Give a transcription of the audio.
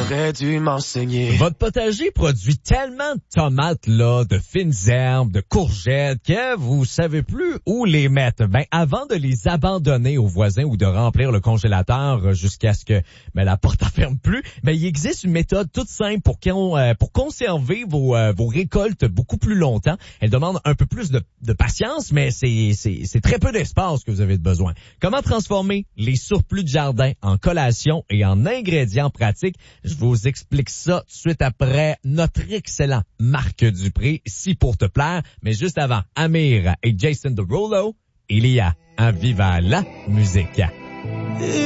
T'aurais dû m'enseigner. Votre potager produit tellement de tomates, là, de fines herbes, de courgettes, que vous savez plus où les mettre. Ben, avant de les abandonner aux voisins ou de remplir le congélateur jusqu'à ce que la porte ne ferme plus, ben, il existe une méthode toute simple pour conserver vos récoltes beaucoup plus longtemps. Elle demande un peu plus de patience, mais c'est très peu d'espace que vous avez besoin. Comment transformer les surplus de jardin en collation et en ingrédients pratiques? Je vous explique ça tout de suite après notre excellent Marc Dupré, Si pour te plaire. Mais juste avant, Amir et Jason Derulo, il y a un Viva la musique.